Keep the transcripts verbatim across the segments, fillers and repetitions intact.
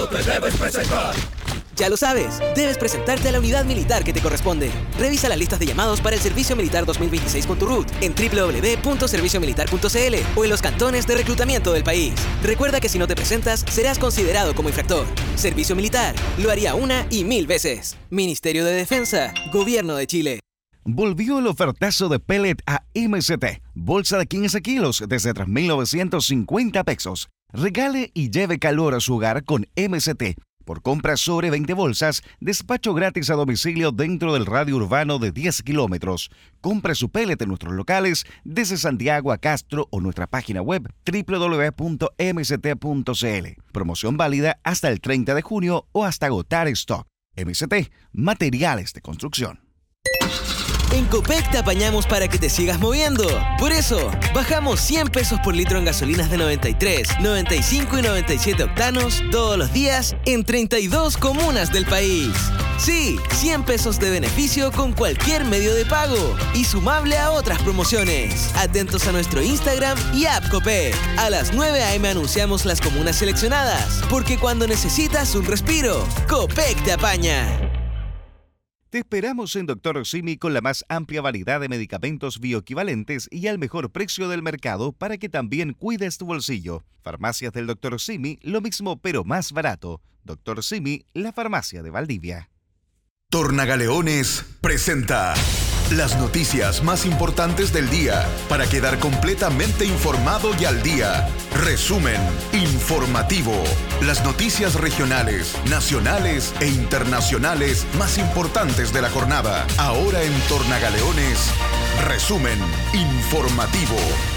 te debes presentar. Ya lo sabes, debes presentarte a la unidad militar que te corresponde. Revisa las listas de llamados para el Servicio Militar dos mil veintiséis con tu R U T en doble u doble u doble u punto servicio militar punto c l o en los cantones de reclutamiento del país. Recuerda que si no te presentas, serás considerado como infractor. Servicio Militar, lo haría una y mil veces. Ministerio de Defensa, Gobierno de Chile. Volvió el ofertazo de pellet a M C T. Bolsa de quince kilos desde tres mil novecientos cincuenta pesos. Regale y lleve calor a su hogar con M C T. Por compra sobre veinte bolsas, despacho gratis a domicilio dentro del radio urbano de diez kilómetros. Compre su pellet en nuestros locales desde Santiago a Castro o nuestra página web doble u doble u doble u punto m c t punto c l. Promoción válida hasta el treinta de junio o hasta agotar stock. M C T, materiales de construcción. En Copec te apañamos para que te sigas moviendo. Por eso, bajamos cien pesos por litro en gasolinas de noventa y tres, noventa y cinco y noventa y siete octanos todos los días en treinta y dos comunas del país. Sí, cien pesos de beneficio con cualquier medio de pago y sumable a otras promociones. Atentos a nuestro Instagram y app Copec. A las nueve a eme anunciamos las comunas seleccionadas, porque cuando necesitas un respiro, Copec te apaña. Te esperamos en Doctor Simi con la más amplia variedad de medicamentos bioequivalentes y al mejor precio del mercado para que también cuides tu bolsillo. Farmacias del Doctor Simi, lo mismo pero más barato. Doctor Simi, la farmacia de Valdivia. Tornagaleones presenta las noticias más importantes del día para quedar completamente informado y al día. Resumen informativo. Las noticias regionales, nacionales e internacionales más importantes de la jornada. Ahora en Tornagaleones, resumen informativo.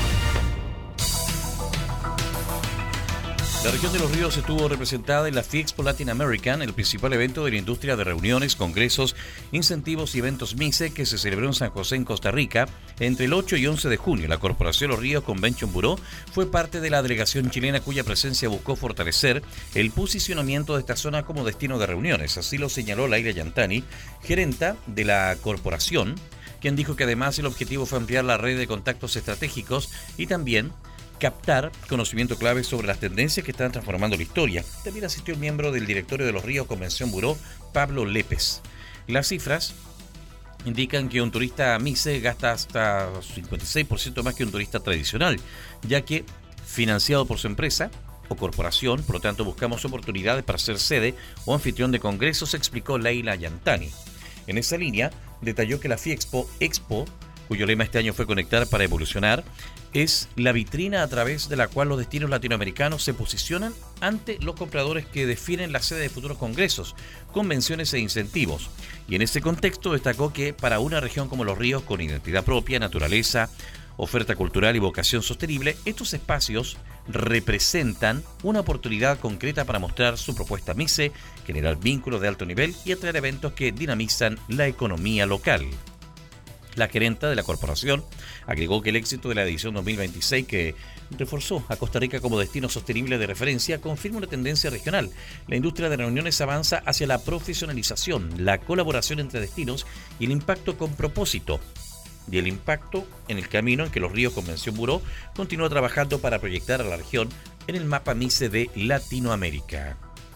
La región de Los Ríos estuvo representada en la FIEXPO Latin American, el principal evento de la industria de reuniones, congresos, incentivos y eventos MICE que se celebró en San José, en Costa Rica, entre el ocho y once de junio. La Corporación Los Ríos Convention Bureau fue parte de la delegación chilena cuya presencia buscó fortalecer el posicionamiento de esta zona como destino de reuniones. Así lo señaló Laila Yantani, gerenta de la corporación, quien dijo que además el objetivo fue ampliar la red de contactos estratégicos y también captar conocimiento clave sobre las tendencias que están transformando la historia. También asistió el miembro del directorio de Los Ríos Convención Bureau, Pablo Lépez. Las cifras indican que un turista MICE gasta hasta cincuenta y seis por ciento más que un turista tradicional, ya que financiado por su empresa o corporación, por lo tanto buscamos oportunidades para ser sede o anfitrión de congresos, explicó Leila Yantani. En esa línea, detalló que la FIEXPO Expo, cuyo lema este año fue Conectar para Evolucionar, es la vitrina a través de la cual los destinos latinoamericanos se posicionan ante los compradores que definen la sede de futuros congresos, convenciones e incentivos. Y en ese contexto destacó que para una región como Los Ríos, con identidad propia, naturaleza, oferta cultural y vocación sostenible, estos espacios representan una oportunidad concreta para mostrar su propuesta MICE, generar vínculos de alto nivel y atraer eventos que dinamizan la economía local. La gerenta de la corporación agregó que el éxito de la edición dos mil veintiséis, que reforzó a Costa Rica como destino sostenible de referencia, confirma una tendencia regional. La industria de reuniones avanza hacia la profesionalización, la colaboración entre destinos y el impacto con propósito. Y el impacto en el camino en que Los Ríos Convención Bureau continúa trabajando para proyectar a la región en el mapa MICE de Latinoamérica.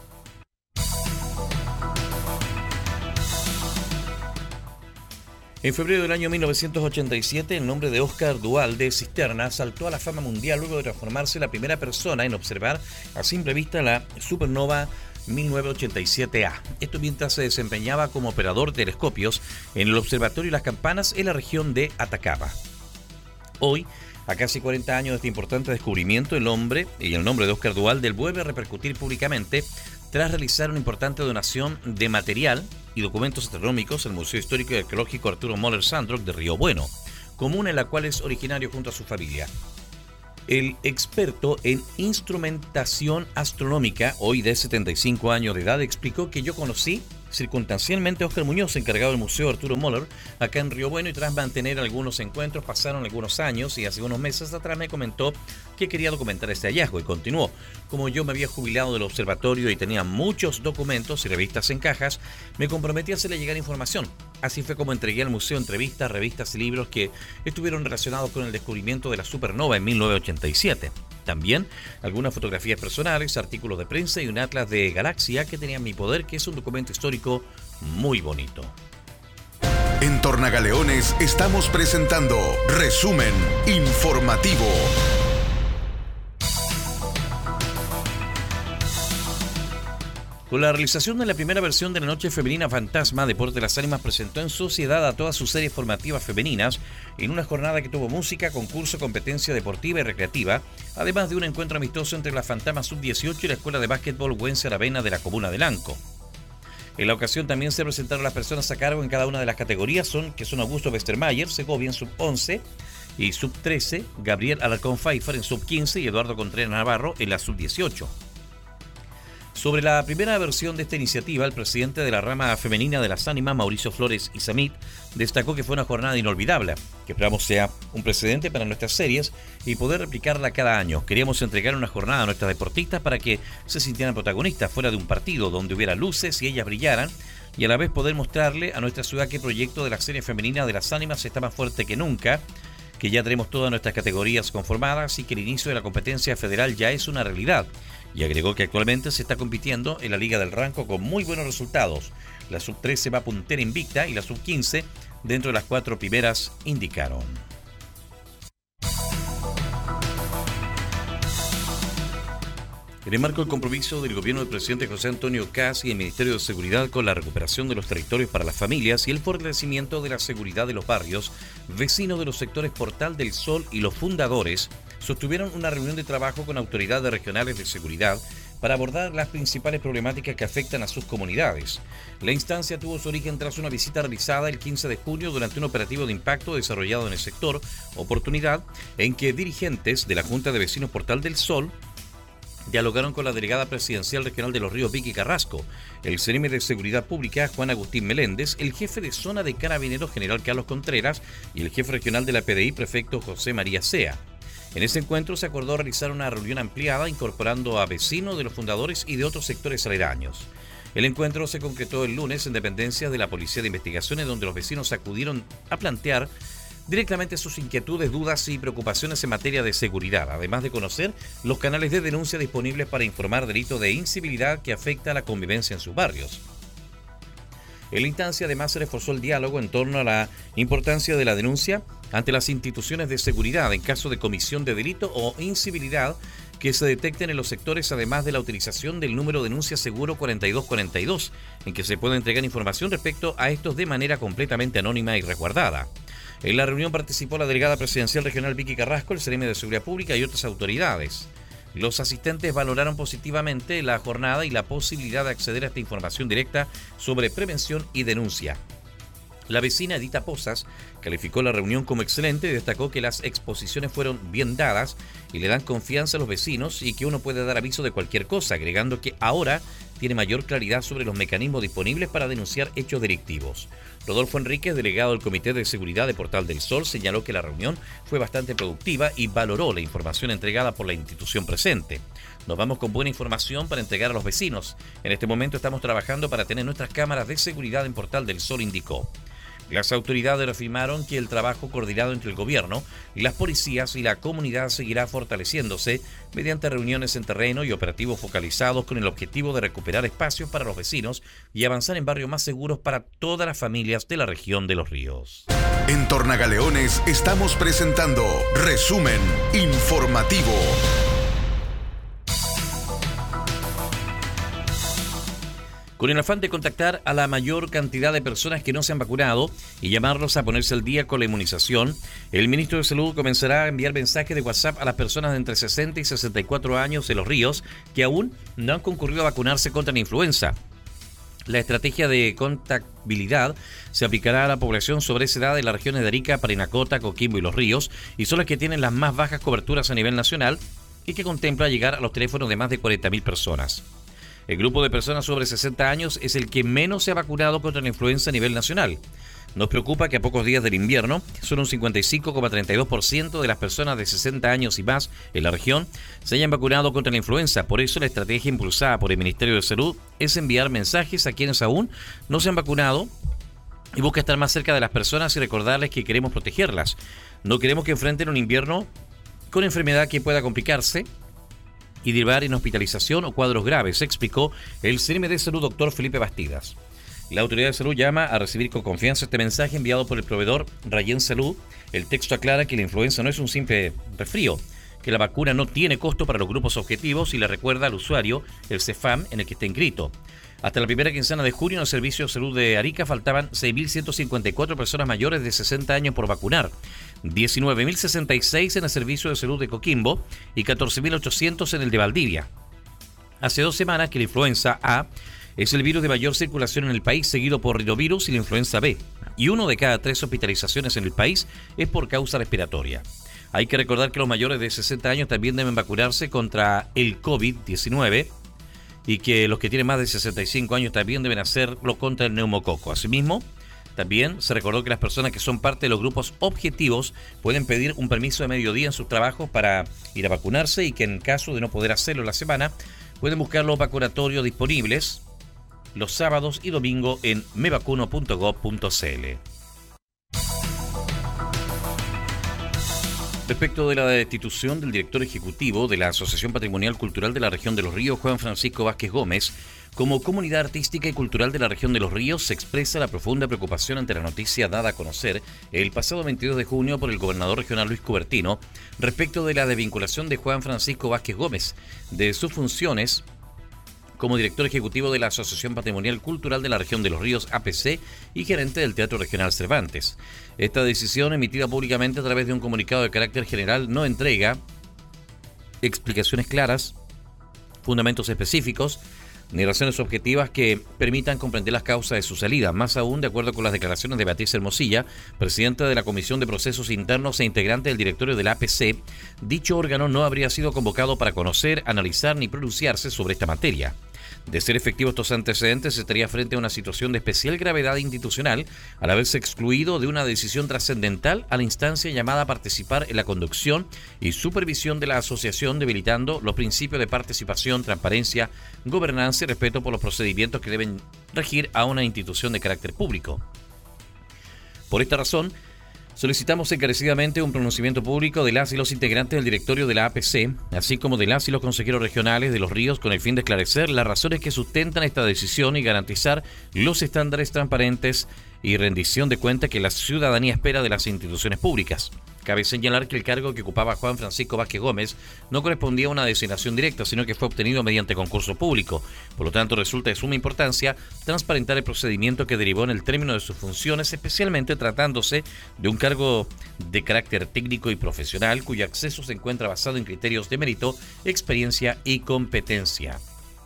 En febrero del año mil novecientos ochenta y siete, el nombre de Oscar Duhalde Cisterna saltó a la fama mundial luego de transformarse en la primera persona en observar a simple vista la supernova mil novecientos ochenta y siete A. Esto mientras se desempeñaba como operador de telescopios en el Observatorio Las Campanas en la región de Atacama. Hoy, a casi cuarenta años de este importante descubrimiento, el nombre y el nombre de Oscar Duhalde vuelve a repercutir públicamente tras realizar una importante donación de material y documentos astronómicos al Museo Histórico y Arqueológico Arturo Moller Sandrock de Río Bueno, comuna en la cual es originario junto a su familia. El experto en instrumentación astronómica, hoy de setenta y cinco años de edad, explicó que yo conocí circunstancialmente a Oscar Muñoz, encargado del Museo Arturo Moller, acá en Río Bueno, y tras mantener algunos encuentros pasaron algunos años y hace unos meses atrás me comentó que quería documentar este hallazgo y continuó. Como yo me había jubilado del observatorio y tenía muchos documentos y revistas en cajas, me comprometí a hacerle llegar información. Así fue como entregué al museo entrevistas, revistas y libros que estuvieron relacionados con el descubrimiento de la supernova en mil novecientos ochenta y siete. También algunas fotografías personales, artículos de prensa y un atlas de galaxia que tenía en mi poder, que es un documento histórico muy bonito. En Tornagaleones estamos presentando Resumen Informativo. Con la realización de la primera versión de la Noche Femenina Fantasma, Deporte de las Ánimas presentó en sociedad a todas sus series formativas femeninas en una jornada que tuvo música, concurso, competencia deportiva y recreativa, además de un encuentro amistoso entre la Fantasma sub dieciocho y la Escuela de Básquetbol Wencer Aravena de la comuna de Lanco. En la ocasión también se presentaron las personas a cargo en cada una de las categorías, son, que son Augusto Westermayer, Segovia en sub once y sub trece, Gabriel Alarcón Pfeiffer en sub quince y Eduardo Contreras Navarro en la sub dieciocho. Sobre la primera versión de esta iniciativa, el presidente de la rama femenina de las ánimas, Mauricio Flores Isamit, destacó que fue una jornada inolvidable, que esperamos sea un precedente para nuestras series y poder replicarla cada año. Queríamos entregar una jornada a nuestras deportistas para que se sintieran protagonistas fuera de un partido donde hubiera luces y ellas brillaran, y a la vez poder mostrarle a nuestra ciudad que el proyecto de la serie femenina de las ánimas está más fuerte que nunca, que ya tenemos todas nuestras categorías conformadas y que el inicio de la competencia federal ya es una realidad. Y agregó que actualmente se está compitiendo en la Liga del Ranco con muy buenos resultados. La sub trece va puntera invicta y la sub quince dentro de las cuatro primeras, indicaron. En el marco del compromiso del gobierno del presidente José Antonio Kast y el Ministerio de Seguridad con la recuperación de los territorios para las familias y el fortalecimiento de la seguridad de los barrios, vecinos de los sectores Portal del Sol y los fundadores sostuvieron una reunión de trabajo con autoridades regionales de seguridad para abordar las principales problemáticas que afectan a sus comunidades. La instancia tuvo su origen tras una visita realizada el quince de junio durante un operativo de impacto desarrollado en el sector Oportunidad, en que dirigentes de la Junta de Vecinos Portal del Sol dialogaron con la delegada presidencial regional de Los Ríos, Vicky Carrasco, el C N M de Seguridad Pública, Juan Agustín Meléndez, el jefe de zona de Carabineros, general Carlos Contreras, y el jefe regional de la P D I, prefecto José María Sea. En ese encuentro se acordó realizar una reunión ampliada incorporando a vecinos de los fundadores y de otros sectores aledaños. El encuentro se concretó el lunes en dependencias de la Policía de Investigaciones, donde los vecinos acudieron a plantear directamente sus inquietudes, dudas y preocupaciones en materia de seguridad, además de conocer los canales de denuncia disponibles para informar delitos de incivilidad que afecta a la convivencia en sus barrios. En la instancia además se reforzó el diálogo en torno a la importancia de la denuncia ante las instituciones de seguridad en caso de comisión de delito o incivilidad que se detecten en los sectores, además de la utilización del número denuncia seguro cuarenta y dos cuarenta y dos, en que se puede entregar información respecto a estos de manera completamente anónima y resguardada. En la reunión participó la delegada presidencial regional Vicky Carrasco, el C N M de Seguridad Pública y otras autoridades. Los asistentes valoraron positivamente la jornada y la posibilidad de acceder a esta información directa sobre prevención y denuncia. La vecina Edita Pozas calificó la reunión como excelente y destacó que las exposiciones fueron bien dadas y le dan confianza a los vecinos y que uno puede dar aviso de cualquier cosa, agregando que ahora tiene mayor claridad sobre los mecanismos disponibles para denunciar hechos delictivos. Rodolfo Enríquez, delegado del Comité de Seguridad de Portal del Sol, señaló que la reunión fue bastante productiva y valoró la información entregada por la institución presente. Nos vamos con buena información para entregar a los vecinos. En este momento estamos trabajando para tener nuestras cámaras de seguridad en Portal del Sol, indicó. Las autoridades afirmaron que el trabajo coordinado entre el gobierno, las policías y la comunidad seguirá fortaleciéndose mediante reuniones en terreno y operativos focalizados con el objetivo de recuperar espacios para los vecinos y avanzar en barrios más seguros para todas las familias de la región de Los Ríos. En Tornagaleones estamos presentando Resumen Informativo. Con el afán de contactar a la mayor cantidad de personas que no se han vacunado y llamarlos a ponerse al día con la inmunización, el ministro de Salud comenzará a enviar mensajes de WhatsApp a las personas de entre sesenta y sesenta y cuatro años de Los Ríos que aún no han concurrido a vacunarse contra la influenza. La estrategia de contactabilidad se aplicará a la población sobre esa edad de las regiones de Arica, Parinacota, Coquimbo y Los Ríos, y son las que tienen las más bajas coberturas a nivel nacional y que contempla llegar a los teléfonos de más de cuarenta mil personas. El grupo de personas sobre sesenta años es el que menos se ha vacunado contra la influenza a nivel nacional. Nos preocupa que a pocos días del invierno, solo un cincuenta y cinco coma treinta y dos por ciento de las personas de sesenta años y más en la región se hayan vacunado contra la influenza. Por eso la estrategia impulsada por el Ministerio de Salud es enviar mensajes a quienes aún no se han vacunado y busca estar más cerca de las personas y recordarles que queremos protegerlas. No queremos que enfrenten un invierno con enfermedad que pueda complicarse y derivar en hospitalización o cuadros graves, explicó el C N M de Salud, doctor Felipe Bastidas. La autoridad de salud llama a recibir con confianza este mensaje enviado por el proveedor Rayen Salud. El texto aclara que la influenza no es un simple resfrío, que la vacuna no tiene costo para los grupos objetivos y le recuerda al usuario el CEFAM en el que está inscrito. Hasta la primera quincena de junio en el Servicio de Salud de Arica faltaban seis mil ciento cincuenta y cuatro personas mayores de sesenta años por vacunar, diecinueve mil sesenta y seis en el Servicio de Salud de Coquimbo y catorce mil ochocientos en el de Valdivia. Hace dos semanas que la influenza A es el virus de mayor circulación en el país, seguido por rinovirus y la influenza B, y uno de cada tres hospitalizaciones en el país es por causa respiratoria. Hay que recordar que los mayores de sesenta años también deben vacunarse contra el COVID diecinueve y que los que tienen más de sesenta y cinco años también deben hacerlo contra el neumococo. Asimismo, también se recordó que las personas que son parte de los grupos objetivos pueden pedir un permiso de mediodía en sus trabajos para ir a vacunarse y que en caso de no poder hacerlo en la semana, pueden buscar los vacunatorios disponibles los sábados y domingos en mevacuno punto gob punto cl. Respecto de la destitución del director ejecutivo de la Asociación Patrimonial Cultural de la Región de los Ríos, Juan Francisco Vázquez Gómez, como comunidad artística y cultural de la Región de los Ríos se expresa la profunda preocupación ante la noticia dada a conocer el pasado veintidós de junio por el gobernador regional Luis Cubertino respecto de la desvinculación de Juan Francisco Vázquez Gómez de sus funciones como director ejecutivo de la Asociación Patrimonial Cultural de la Región de los Ríos, A P C, y gerente del Teatro Regional Cervantes. Esta decisión, emitida públicamente a través de un comunicado de carácter general, no entrega explicaciones claras, fundamentos específicos, ni razones objetivas que permitan comprender las causas de su salida. Más aún, de acuerdo con las declaraciones de Beatriz Hermosilla, presidenta de la Comisión de Procesos Internos e integrante del directorio del A P C, dicho órgano no habría sido convocado para conocer, analizar ni pronunciarse sobre esta materia. De ser efectivos estos antecedentes, se estaría frente a una situación de especial gravedad institucional al haberse excluido de una decisión trascendental a la instancia llamada a participar en la conducción y supervisión de la asociación, debilitando los principios de participación, transparencia, gobernanza y respeto por los procedimientos que deben regir a una institución de carácter público. Por esta razón, solicitamos encarecidamente un pronunciamiento público de las y los integrantes del directorio de la A P C, así como de las y los consejeros regionales de Los Ríos, con el fin de esclarecer las razones que sustentan esta decisión y garantizar los estándares transparentes y rendición de cuentas que la ciudadanía espera de las instituciones públicas. Cabe señalar que el cargo que ocupaba Juan Francisco Vázquez Gómez no correspondía a una designación directa, sino que fue obtenido mediante concurso público. Por lo tanto, resulta de suma importancia transparentar el procedimiento que derivó en el término de sus funciones, especialmente tratándose de un cargo de carácter técnico y profesional, cuyo acceso se encuentra basado en criterios de mérito, experiencia y competencia.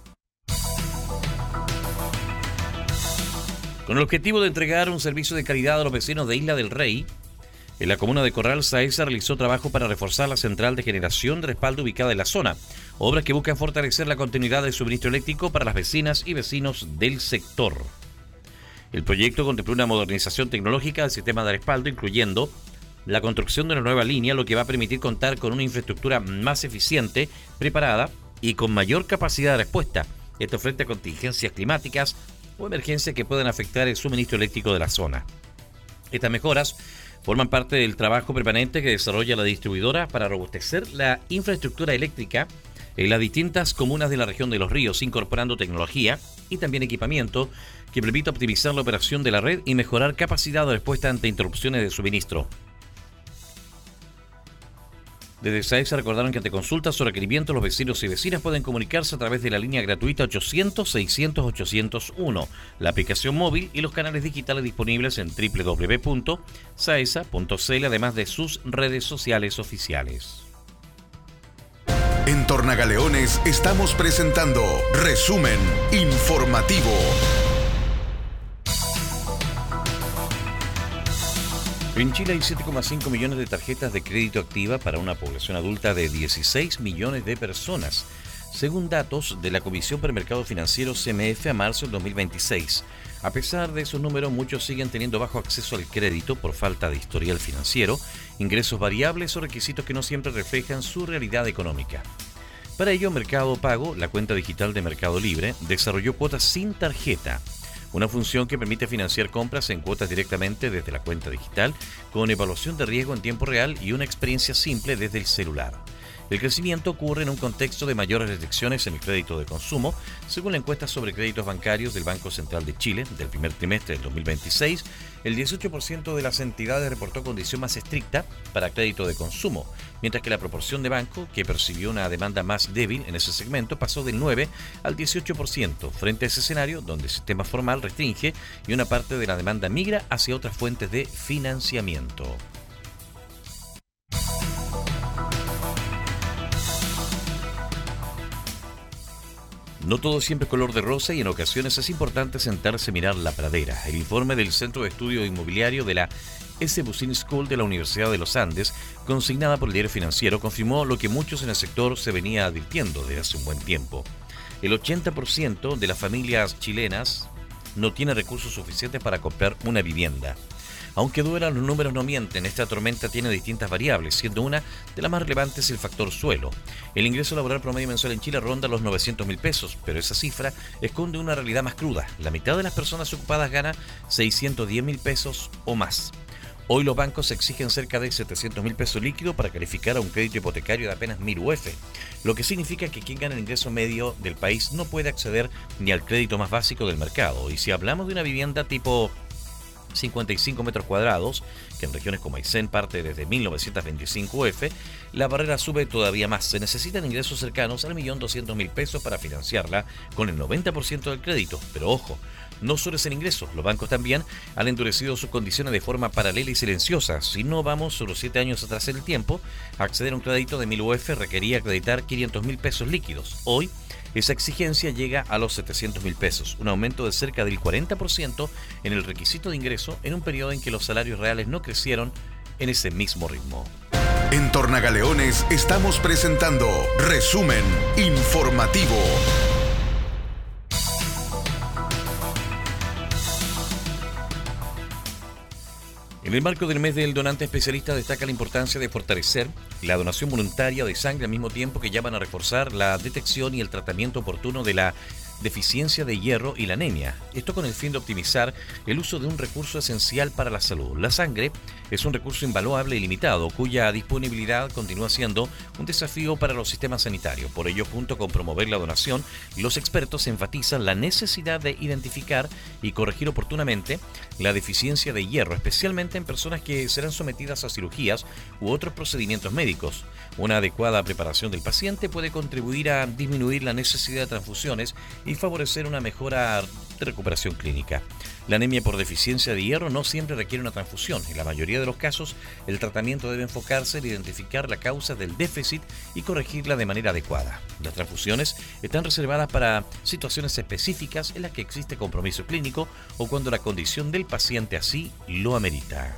Con el objetivo de entregar un servicio de calidad a los vecinos de Isla del Rey, en la comuna de Corral, SAESA realizó trabajo para reforzar la central de generación de respaldo ubicada en la zona, obras que buscan fortalecer la continuidad del suministro eléctrico para las vecinas y vecinos del sector. El proyecto contempló una modernización tecnológica del sistema de respaldo, incluyendo la construcción de una nueva línea, lo que va a permitir contar con una infraestructura más eficiente, preparada y con mayor capacidad de respuesta, esto frente a contingencias climáticas o emergencias que puedan afectar el suministro eléctrico de la zona. Estas mejoras forman parte del trabajo permanente que desarrolla la distribuidora para robustecer la infraestructura eléctrica en las distintas comunas de la región de Los Ríos, incorporando tecnología y también equipamiento que permita optimizar la operación de la red y mejorar capacidad de respuesta ante interrupciones de suministro. Desde SAESA recordaron que ante consultas o requerimientos, los vecinos y vecinas pueden comunicarse a través de la línea gratuita ochocientos, seiscientos, ochocientos uno, la aplicación móvil y los canales digitales disponibles en doble u doble u doble u punto saesa punto c l, además de sus redes sociales oficiales. En Tornagaleones estamos presentando Resumen Informativo. En Chile hay siete coma cinco millones de tarjetas de crédito activa para una población adulta de dieciséis millones de personas, según datos de la Comisión para el Mercado Financiero C M F a marzo del dos mil veintiséis. A pesar de esos números, muchos siguen teniendo bajo acceso al crédito por falta de historial financiero, ingresos variables o requisitos que no siempre reflejan su realidad económica. Para ello, Mercado Pago, la cuenta digital de Mercado Libre, desarrolló cuotas sin tarjeta, una función que permite financiar compras en cuotas directamente desde la cuenta digital, con evaluación de riesgo en tiempo real y una experiencia simple desde el celular. El crecimiento ocurre en un contexto de mayores restricciones en el crédito de consumo. Según la encuesta sobre créditos bancarios del Banco Central de Chile del primer trimestre del dos mil veintiséis, el dieciocho por ciento de las entidades reportó condición más estricta para crédito de consumo, mientras que la proporción de bancos que percibió una demanda más débil en ese segmento pasó del nueve al dieciocho por ciento, frente a ese escenario donde el sistema formal restringe y una parte de la demanda migra hacia otras fuentes de financiamiento. No todo siempre es color de rosa y en ocasiones es importante sentarse a mirar la pradera. El informe del Centro de Estudio Inmobiliario de la S. Business School de la Universidad de los Andes, consignada por el Diario Financiero, confirmó lo que muchos en el sector se venía advirtiendo desde hace un buen tiempo. El ochenta por ciento de las familias chilenas no tiene recursos suficientes para comprar una vivienda. Aunque duela, los números no mienten. Esta tormenta tiene distintas variables, siendo una de las más relevantes el factor suelo. El ingreso laboral promedio mensual en Chile ronda los novecientos mil pesos, pero esa cifra esconde una realidad más cruda. La mitad de las personas ocupadas gana seiscientos diez mil pesos o más. Hoy los bancos exigen cerca de setecientos mil pesos líquidos para calificar a un crédito hipotecario de apenas mil U F, lo que significa que quien gana el ingreso medio del país no puede acceder ni al crédito más básico del mercado. Y si hablamos de una vivienda tipo cincuenta y cinco metros cuadrados, que en regiones como Aysén parte desde mil novecientos veinticinco U F, la barrera sube todavía más. Se necesitan ingresos cercanos al millón doscientos mil pesos para financiarla con el noventa por ciento del crédito. Pero ojo, no solo es el ingreso, los bancos también han endurecido sus condiciones de forma paralela y silenciosa. Si no vamos solo siete años atrás en el tiempo, acceder a un crédito de mil U F requería acreditar quinientos mil pesos líquidos. Hoy, esa exigencia llega a los setecientos mil pesos, un aumento de cerca del cuarenta por ciento en el requisito de ingreso en un periodo en que los salarios reales no crecieron en ese mismo ritmo. En Tornagaleones estamos presentando Resumen Informativo. En el marco del mes del donante especialista destaca la importancia de fortalecer la donación voluntaria de sangre al mismo tiempo que llaman a reforzar la detección y el tratamiento oportuno de la deficiencia de hierro y la anemia. Esto con el fin de optimizar el uso de un recurso esencial para la salud. La sangre es un recurso invaluable y limitado, cuya disponibilidad continúa siendo un desafío para los sistemas sanitarios. Por ello, junto con promover la donación, los expertos enfatizan la necesidad de identificar y corregir oportunamente la deficiencia de hierro, especialmente en personas que serán sometidas a cirugías u otros procedimientos médicos. Una adecuada preparación del paciente puede contribuir a disminuir la necesidad de transfusiones y favorecer una mejora de recuperación clínica. La anemia por deficiencia de hierro no siempre requiere una transfusión. En la mayoría de los casos, el tratamiento debe enfocarse en identificar la causa del déficit y corregirla de manera adecuada. Las transfusiones están reservadas para situaciones específicas en las que existe compromiso clínico o cuando la condición del paciente así lo amerita.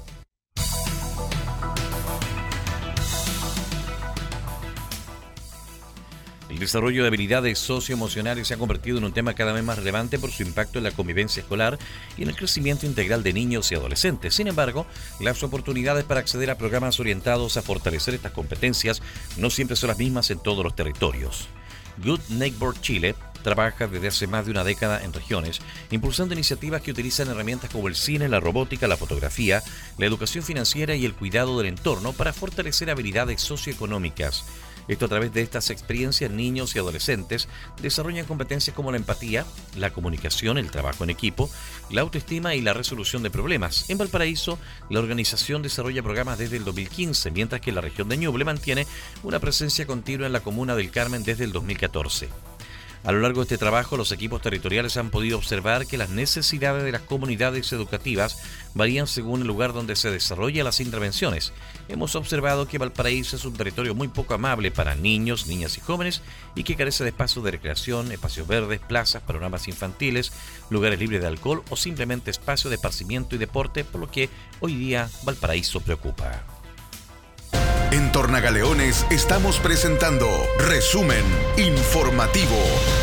El desarrollo de habilidades socioemocionales se ha convertido en un tema cada vez más relevante por su impacto en la convivencia escolar y en el crecimiento integral de niños y adolescentes. Sin embargo, las oportunidades para acceder a programas orientados a fortalecer estas competencias no siempre son las mismas en todos los territorios. Good Neighbor Chile trabaja desde hace más de una década en regiones, impulsando iniciativas que utilizan herramientas como el cine, la robótica, la fotografía, la educación financiera y el cuidado del entorno para fortalecer habilidades socioeconómicas. Esto a través de estas experiencias, niños y adolescentes desarrollan competencias como la empatía, la comunicación, el trabajo en equipo, la autoestima y la resolución de problemas. En Valparaíso, la organización desarrolla programas desde el dos mil quince, mientras que la región de Ñuble mantiene una presencia continua en la comuna del Carmen desde el dos mil catorce. A lo largo de este trabajo, los equipos territoriales han podido observar que las necesidades de las comunidades educativas varían según el lugar donde se desarrollan las intervenciones. Hemos observado que Valparaíso es un territorio muy poco amable para niños, niñas y jóvenes y que carece de espacios de recreación, espacios verdes, plazas, panoramas infantiles, lugares libres de alcohol o simplemente espacios de esparcimiento y deporte, por lo que hoy día Valparaíso preocupa. En Tornagaleones estamos presentando Resumen Informativo.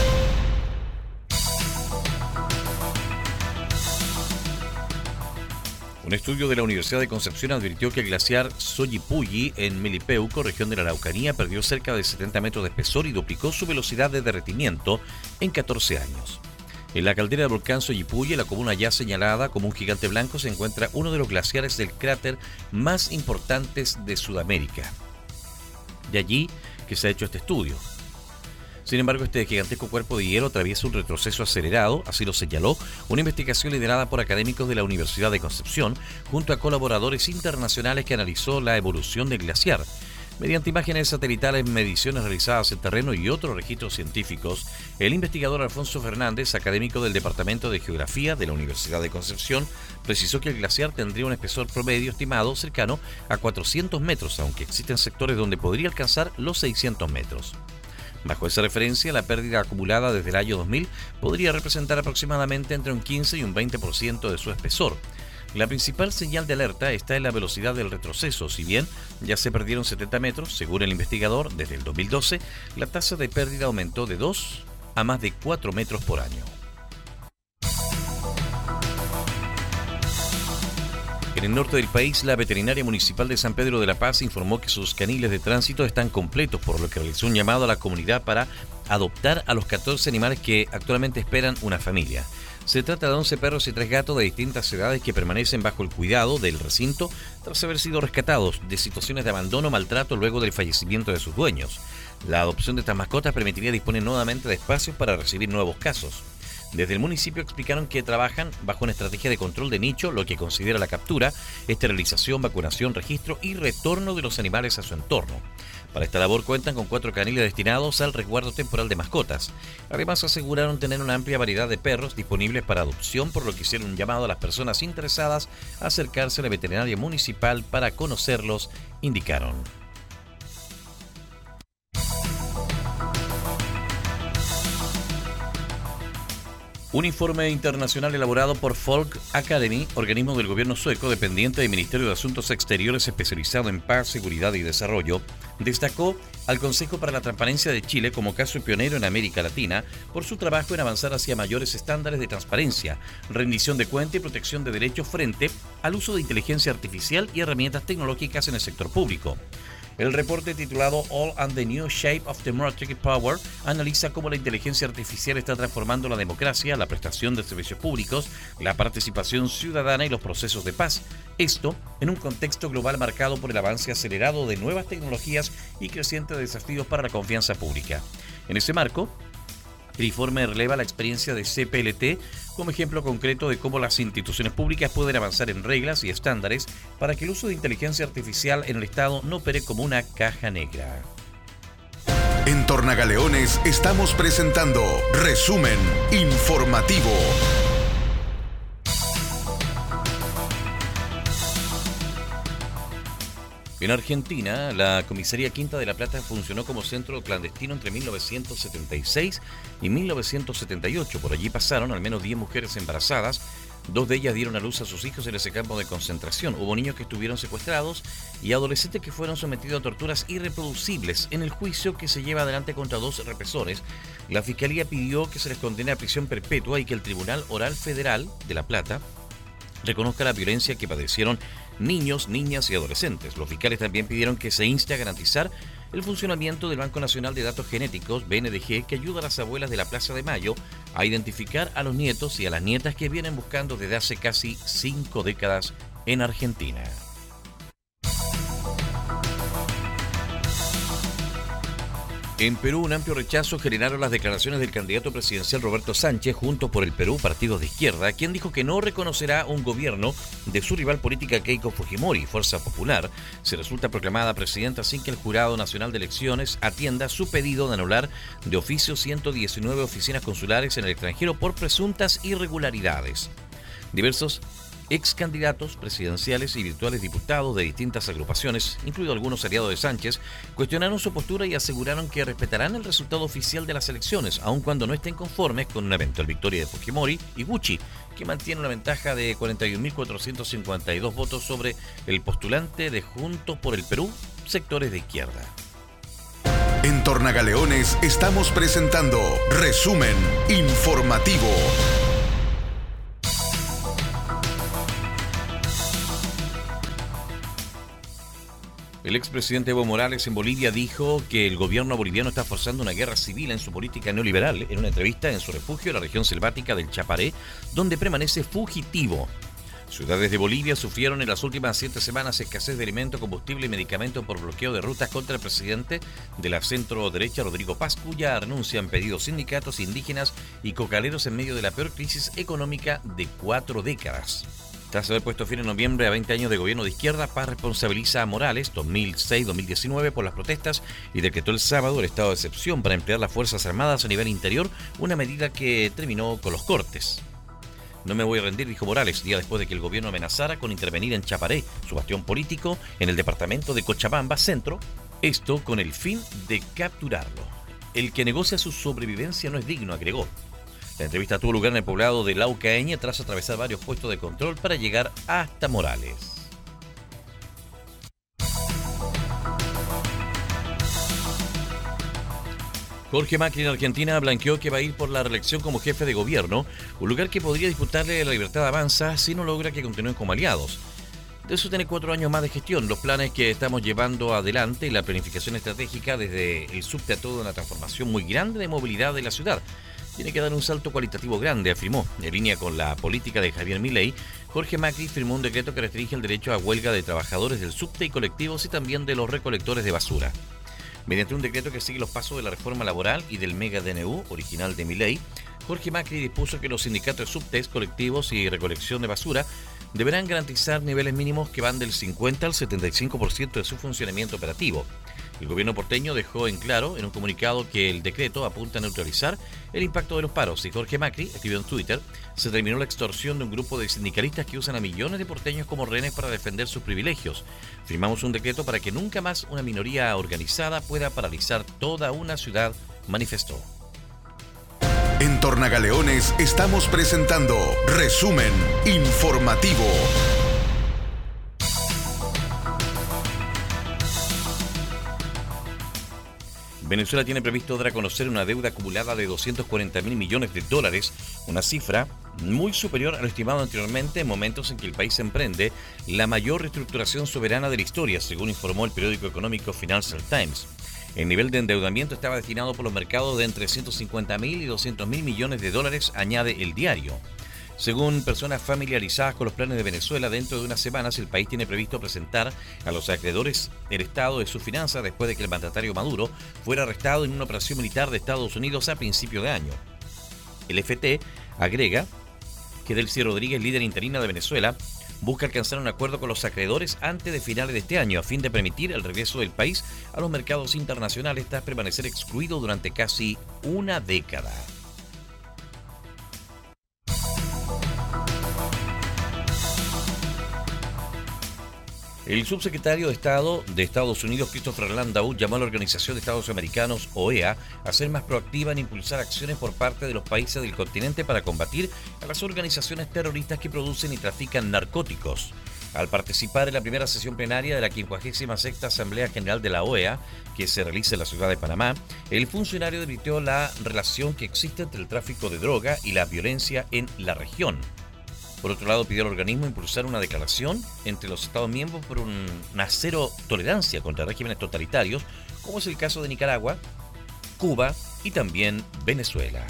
Un estudio de la Universidad de Concepción advirtió que el glaciar Soyipulli en Melipeuco, región de la Araucanía, perdió cerca de setenta metros de espesor y duplicó su velocidad de derretimiento en catorce años. En la caldera del volcán Soyipuye, la comuna ya señalada como un gigante blanco, se encuentra uno de los glaciares del cráter más importantes de Sudamérica. De allí que se ha hecho este estudio. Sin embargo, este gigantesco cuerpo de hielo atraviesa un retroceso acelerado, así lo señaló una investigación liderada por académicos de la Universidad de Concepción, junto a colaboradores internacionales que analizó la evolución del glaciar. Mediante imágenes satelitales, mediciones realizadas en terreno y otros registros científicos, el investigador Alfonso Fernández, académico del Departamento de Geografía de la Universidad de Concepción, precisó que el glaciar tendría un espesor promedio estimado cercano a cuatrocientos metros, aunque existen sectores donde podría alcanzar los seiscientos metros. Bajo esa referencia, la pérdida acumulada desde el año dos mil podría representar aproximadamente entre un quince y un veinte por ciento de su espesor. La principal señal de alerta está en la velocidad del retroceso. Si bien ya se perdieron setenta metros, según el investigador, desde el dos mil doce, la tasa de pérdida aumentó de dos a más de cuatro metros por año. En el norte del país, la veterinaria municipal de San Pedro de la Paz informó que sus caniles de tránsito están completos, por lo que realizó un llamado a la comunidad para adoptar a los catorce animales que actualmente esperan una familia. Se trata de once perros y tres gatos de distintas edades que permanecen bajo el cuidado del recinto tras haber sido rescatados de situaciones de abandono o maltrato luego del fallecimiento de sus dueños. La adopción de estas mascotas permitiría disponer nuevamente de espacios para recibir nuevos casos. Desde el municipio explicaron que trabajan bajo una estrategia de control de nicho, lo que considera la captura, esterilización, vacunación, registro y retorno de los animales a su entorno. Para esta labor cuentan con cuatro caniles destinados al resguardo temporal de mascotas. Además, aseguraron tener una amplia variedad de perros disponibles para adopción, por lo que hicieron un llamado a las personas interesadas a acercarse a la veterinaria municipal para conocerlos, indicaron. Un informe internacional elaborado por Folk Academy, organismo del gobierno sueco dependiente del Ministerio de Asuntos Exteriores especializado en paz, seguridad y desarrollo, destacó al Consejo para la Transparencia de Chile como caso pionero en América Latina por su trabajo en avanzar hacia mayores estándares de transparencia, rendición de cuenta y protección de derechos frente al uso de inteligencia artificial y herramientas tecnológicas en el sector público. El reporte titulado All and the New Shape of Democratic Power analiza cómo la inteligencia artificial está transformando la democracia, la prestación de servicios públicos, la participación ciudadana y los procesos de paz. Esto en un contexto global marcado por el avance acelerado de nuevas tecnologías y crecientes desafíos para la confianza pública. En ese marco, el informe releva la experiencia de C P L T como ejemplo concreto de cómo las instituciones públicas pueden avanzar en reglas y estándares para que el uso de inteligencia artificial en el Estado no opere como una caja negra. En Tornagaleones estamos presentando Resumen Informativo. En Argentina, la comisaría Quinta de la Plata funcionó como centro clandestino entre mil novecientos setenta y seis y mil novecientos setenta y ocho. Por allí pasaron al menos diez mujeres embarazadas. Dos de ellas dieron a luz a sus hijos en ese campo de concentración. Hubo niños que estuvieron secuestrados y adolescentes que fueron sometidos a torturas irreproducibles. En el juicio que se lleva adelante contra dos represores, la Fiscalía pidió que se les condene a prisión perpetua y que el Tribunal Oral Federal de La Plata reconozca la violencia que padecieron niños, niñas y adolescentes. Los fiscales también pidieron que se inste a garantizar el funcionamiento del Banco Nacional de Datos Genéticos, B N D G, que ayuda a las abuelas de la Plaza de Mayo a identificar a los nietos y a las nietas que vienen buscando desde hace casi cinco décadas en Argentina. En Perú, un amplio rechazo generaron las declaraciones del candidato presidencial Roberto Sánchez, Juntos por el Perú, partido de izquierda, quien dijo que no reconocerá un gobierno de su rival política Keiko Fujimori, Fuerza Popular, si resulta proclamada presidenta sin que el Jurado Nacional de Elecciones atienda su pedido de anular de oficio ciento diecinueve oficinas consulares en el extranjero por presuntas irregularidades. Diversos ex candidatos presidenciales y virtuales diputados de distintas agrupaciones, incluidos algunos aliados de Sánchez, cuestionaron su postura y aseguraron que respetarán el resultado oficial de las elecciones, aun cuando no estén conformes con una eventual victoria de Fujimori y Gucci, que mantiene una ventaja de cuarenta y un mil cuatrocientos cincuenta y dos votos sobre el postulante de Juntos por el Perú, sectores de izquierda. En Tornagaleones estamos presentando Resumen Informativo. El expresidente Evo Morales en Bolivia dijo que el gobierno boliviano está forzando una guerra civil en su política neoliberal en una entrevista en su refugio en la región selvática del Chaparé, donde permanece fugitivo. Ciudades de Bolivia sufrieron en las últimas siete semanas escasez de alimento, combustible y medicamentos por bloqueo de rutas contra el presidente de la centro-derecha, Rodrigo Paz, cuya renuncia han pedido sindicatos, indígenas y cocaleros en medio de la peor crisis económica de cuatro décadas. Tras haber puesto fin en noviembre a veinte años de gobierno de izquierda, Paz responsabiliza a Morales, dos mil seis a dos mil diecinueve, por las protestas y decretó el sábado el estado de excepción para emplear las Fuerzas Armadas a nivel interior, una medida que terminó con los cortes. No me voy a rendir, dijo Morales, día después de que el gobierno amenazara con intervenir en Chaparé, su bastión político, en el departamento de Cochabamba Centro, esto con el fin de capturarlo. El que negocia su sobrevivencia no es digno, agregó. La entrevista tuvo lugar en el poblado de Laucaeña tras atravesar varios puestos de control para llegar hasta Morales. Jorge Macri en Argentina blanqueó que va a ir por la reelección como jefe de gobierno, un lugar que podría disputarle la Libertad Avanza si no logra que continúen como aliados. De eso tiene cuatro años más de gestión, los planes que estamos llevando adelante y la planificación estratégica desde el subte a toda una transformación muy grande de movilidad de la ciudad. Tiene que dar un salto cualitativo grande, afirmó. En línea con la política de Javier Milei, Jorge Macri firmó un decreto que restringe el derecho a huelga de trabajadores del subte y colectivos y también de los recolectores de basura. Mediante un decreto que sigue los pasos de la reforma laboral y del mega D N U, original de Milei, Jorge Macri dispuso que los sindicatos de subtes, colectivos y recolección de basura deberán garantizar niveles mínimos que van del cincuenta al setenta y cinco por ciento de su funcionamiento operativo. El gobierno porteño dejó en claro en un comunicado que el decreto apunta a neutralizar el impacto de los paros y Jorge Macri escribió en Twitter: se terminó la extorsión de un grupo de sindicalistas que usan a millones de porteños como rehenes para defender sus privilegios. Firmamos un decreto para que nunca más una minoría organizada pueda paralizar toda una ciudad, manifestó. En Tornagaleones estamos presentando Resumen Informativo. Venezuela tiene previsto dar a conocer una deuda acumulada de doscientos cuarenta mil millones de dólares, una cifra muy superior a lo estimado anteriormente en momentos en que el país emprende la mayor reestructuración soberana de la historia, según informó el periódico económico Financial Times. El nivel de endeudamiento estaba destinado por los mercados de entre ciento cincuenta mil y doscientos mil millones de dólares, añade el diario. Según personas familiarizadas con los planes de Venezuela, dentro de unas semanas el país tiene previsto presentar a los acreedores el estado de sus finanzas después de que el mandatario Maduro fuera arrestado en una operación militar de Estados Unidos a principio de año. El F T agrega que Delcy Rodríguez, líder interina de Venezuela, busca alcanzar un acuerdo con los acreedores antes de finales de este año a fin de permitir el regreso del país a los mercados internacionales tras permanecer excluido durante casi una década. El subsecretario de Estado de Estados Unidos, Christopher Landau, llamó a la Organización de Estados Americanos, O E A, a ser más proactiva en impulsar acciones por parte de los países del continente para combatir a las organizaciones terroristas que producen y trafican narcóticos. Al participar en la primera sesión plenaria de la quincuagésima sexta Asamblea General de la O E A, que se realiza en la ciudad de Panamá, el funcionario advirtió la relación que existe entre el tráfico de droga y la violencia en la región. Por otro lado, pidió al organismo impulsar una declaración entre los Estados miembros por un, una cero tolerancia contra regímenes totalitarios, como es el caso de Nicaragua, Cuba y también Venezuela.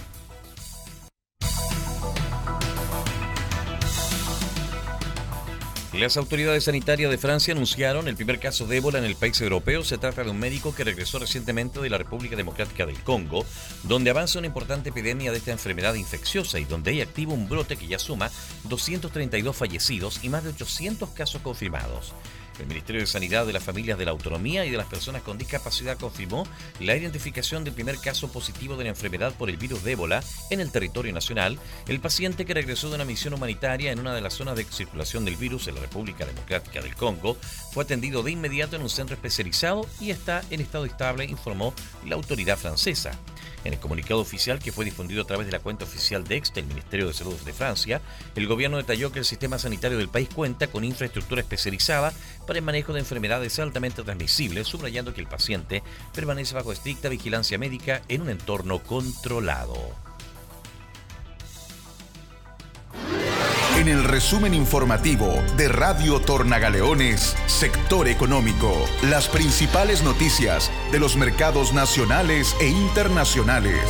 Las autoridades sanitarias de Francia anunciaron el primer caso de ébola en el país europeo. Se trata de un médico que regresó recientemente de la República Democrática del Congo, donde avanza una importante epidemia de esta enfermedad infecciosa y donde hay activo un brote que ya suma doscientos treinta y dos fallecidos y más de ochocientos casos confirmados. El Ministerio de Sanidad de las Familias de la Autonomía y de las Personas con Discapacidad confirmó la identificación del primer caso positivo de la enfermedad por el virus de ébola en el territorio nacional. El paciente, que regresó de una misión humanitaria en una de las zonas de circulación del virus en la República Democrática del Congo, fue atendido de inmediato en un centro especializado y está en estado estable, informó la autoridad francesa. En el comunicado oficial, que fue difundido a través de la cuenta oficial de X del Ministerio de Salud de Francia, el gobierno detalló que el sistema sanitario del país cuenta con infraestructura especializada para el manejo de enfermedades altamente transmisibles, subrayando que el paciente permanece bajo estricta vigilancia médica en un entorno controlado. En el resumen informativo de Radio Tornagaleones, Sector Económico, las principales noticias de los mercados nacionales e internacionales.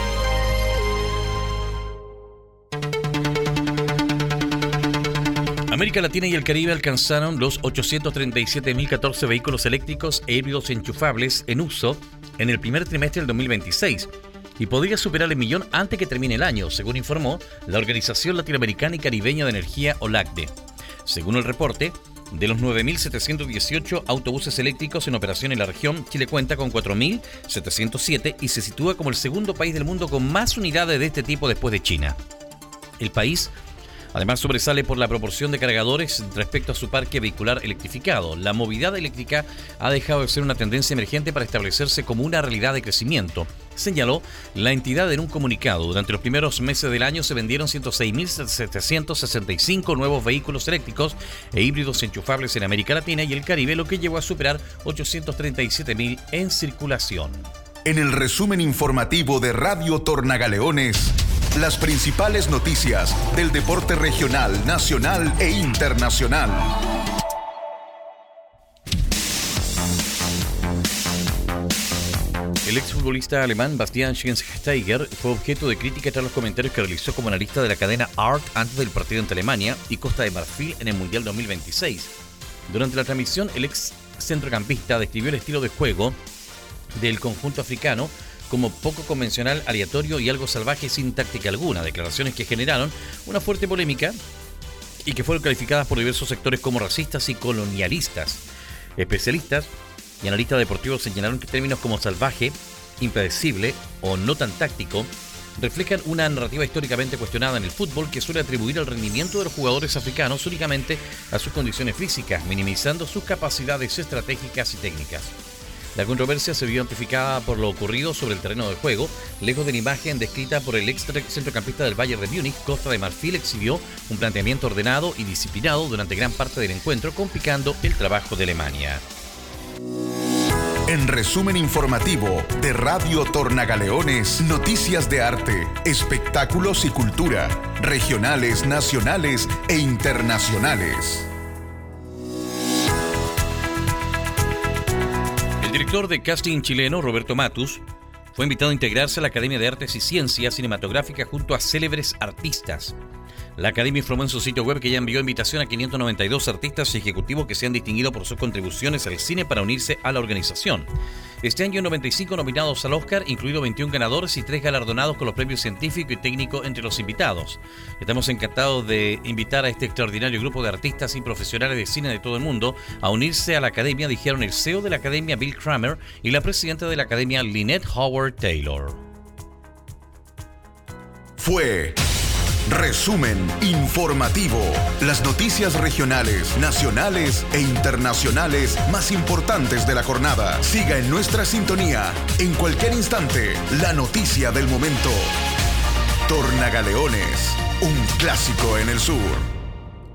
América Latina y el Caribe alcanzaron los ochocientos treinta y siete mil catorce vehículos eléctricos e híbridos enchufables en uso en el primer trimestre del dos mil veintiséis y podría superar el millón antes que termine el año, según informó la Organización Latinoamericana y Caribeña de Energía, OLACDE. Según el reporte, de los nueve mil setecientos dieciocho autobuses eléctricos en operación en la región, Chile cuenta con cuatro mil setecientos siete y se sitúa como el segundo país del mundo con más unidades de este tipo después de China. El país además sobresale por la proporción de cargadores respecto a su parque vehicular electrificado. La movilidad eléctrica ha dejado de ser una tendencia emergente para establecerse como una realidad de crecimiento, señaló la entidad en un comunicado. Durante los primeros meses del año se vendieron ciento seis mil setecientos sesenta y cinco nuevos vehículos eléctricos e híbridos enchufables en América Latina y el Caribe, lo que llevó a superar ochocientos treinta y siete mil en circulación. En el resumen informativo de Radio Tornagaleones, las principales noticias del deporte regional, nacional e internacional. El exfutbolista alemán Bastian Schweinsteiger fue objeto de crítica tras los comentarios que realizó como analista de la cadena Art antes del partido entre Alemania y Costa de Marfil en el Mundial dos mil veintiséis. Durante la transmisión, el ex centrocampista describió el estilo de juego del conjunto africano como poco convencional, aleatorio y algo salvaje sin táctica alguna, declaraciones que generaron una fuerte polémica y que fueron calificadas por diversos sectores como racistas y colonialistas. Especialistas y analistas deportivos señalaron que términos como salvaje, impredecible o no tan táctico reflejan una narrativa históricamente cuestionada en el fútbol que suele atribuir el rendimiento de los jugadores africanos únicamente a sus condiciones físicas, minimizando sus capacidades estratégicas y técnicas. La controversia se vio amplificada por lo ocurrido sobre el terreno de juego. Lejos de la imagen descrita por el ex centrocampista del Bayern de Múnich, Costa de Marfil exhibió un planteamiento ordenado y disciplinado durante gran parte del encuentro, complicando el trabajo de Alemania. En resumen informativo de Radio Tornagaleones, noticias de arte, espectáculos y cultura, regionales, nacionales e internacionales. El director de casting chileno, Roberto Matus, fue invitado a integrarse a la Academia de Artes y Ciencias Cinematográficas junto a célebres artistas. La Academia informó en su sitio web que ya envió invitación a quinientos noventa y dos artistas y ejecutivos que se han distinguido por sus contribuciones al cine para unirse a la organización. Este año, noventa y cinco nominados al Oscar, incluidos veintiún ganadores y tres galardonados con los premios científico y técnico entre los invitados. Estamos encantados de invitar a este extraordinario grupo de artistas y profesionales de cine de todo el mundo a unirse a la Academia, dijeron el C E O de la Academia, Bill Kramer, y la presidenta de la Academia, Lynette Howard Taylor. Fue Resumen informativo. Las noticias regionales, nacionales e internacionales más importantes de la jornada. Siga en nuestra sintonía. En cualquier instante, la noticia del momento. Tornagaleones, un clásico en el sur.